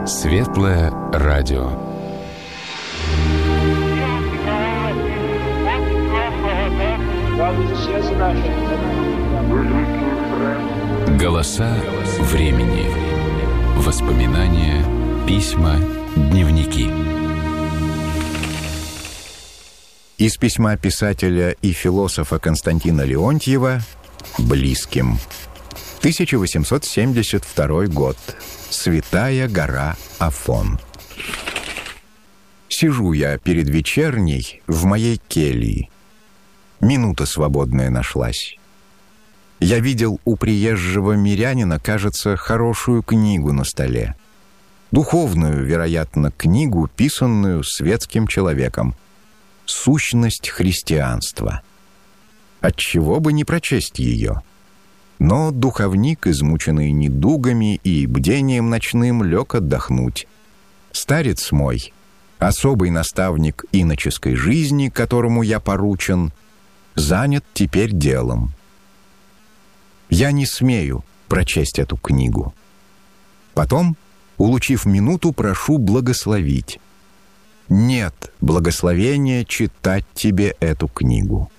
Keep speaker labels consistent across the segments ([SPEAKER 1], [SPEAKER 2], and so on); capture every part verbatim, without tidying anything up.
[SPEAKER 1] Светлое радио. Голоса времени. Воспоминания, письма, дневники.
[SPEAKER 2] Из письма писателя и философа Константина Леонтьева «Близким». тысяча восемьсот семьдесят второй год. Святая гора Афон. Сижу я перед вечерней в моей келье. Минута свободная нашлась. Я видел у приезжего мирянина, кажется, хорошую книгу на столе. Духовную, вероятно, книгу, писанную светским человеком. «Сущность христианства». Отчего бы не прочесть ее? Но духовник, измученный недугами и бдением ночным, лег отдохнуть. Старец мой, особый наставник иноческой жизни, которому я поручен, занят теперь делом. Я не смею прочесть эту книгу. Потом, улучив минуту, прошу благословить. Нет благословения читать тебе эту книгу.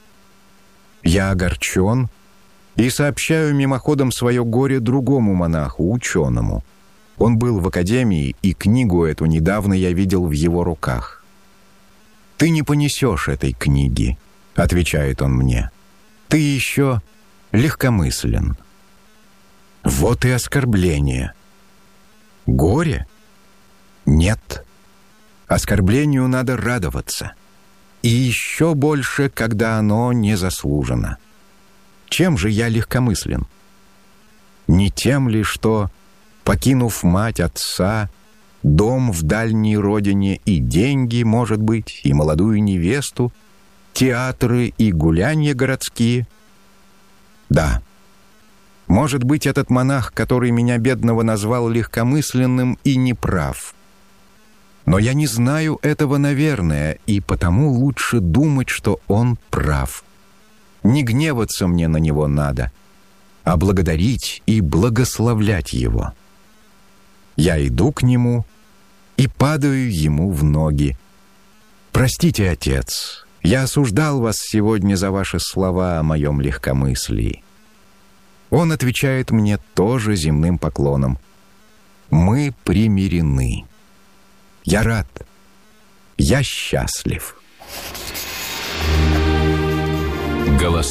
[SPEAKER 2] Я огорчен и сообщаю мимоходом свое горе другому монаху, ученому. Он был в академии, и книгу эту недавно я видел в его руках. «Ты не понесешь этой книги», — отвечает он мне. «Ты еще легкомыслен». Вот и оскорбление. Горе? Нет. Оскорблению надо радоваться. И еще больше, когда оно не заслужено. Чем же я легкомыслен? Не тем ли, что, покинув мать, отца, дом в дальней родине и деньги, может быть, и молодую невесту, театры и гулянья городские? Да. Может быть, этот монах, который меня, бедного, назвал легкомысленным, и не прав. Но я не знаю этого, наверное, и потому лучше думать, что он прав. Не гневаться мне на него надо, а благодарить и благословлять его. Я иду к нему и падаю ему в ноги. «Простите, отец, я осуждал вас сегодня за ваши слова о моем легкомыслии». Он отвечает мне тоже земным поклоном. «Мы примирены». Я рад. Я счастлив.
[SPEAKER 1] Голоса